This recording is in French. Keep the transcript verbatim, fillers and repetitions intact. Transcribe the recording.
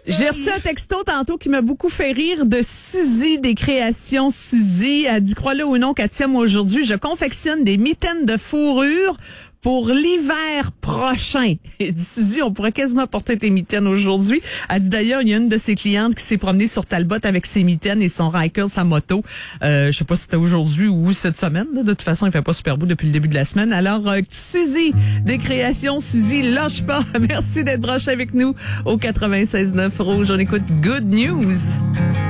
J'ai reçu un texto tantôt qui m'a beaucoup fait rire de Suzy des créations Suzy. Elle dit, crois-le ou non, Katia, moi aujourd'hui, je confectionne des mitaines de fourrure pour l'hiver prochain. Elle dit, Suzy, on pourrait quasiment porter tes mitaines aujourd'hui. Elle dit d'ailleurs, il y a une de ses clientes qui s'est promenée sur Talbot avec ses mitaines et son Ryker, sa moto. Euh, je sais pas si c'était aujourd'hui ou cette semaine. Là. De toute façon, il fait pas super beau depuis le début de la semaine. Alors, euh, Suzy, des créations, Suzy, lâche pas. Merci d'être branché avec nous au quatre-vingt-seize neuf Rouge. On écoute Good News.